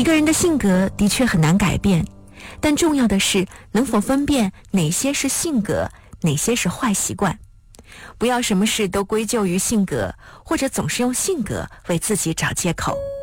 一个人的性格的确很难改变，但重要的是能否分辨哪些是性格，哪些是坏习惯。不要什么事都归咎于性格，或者总是用性格为自己找借口。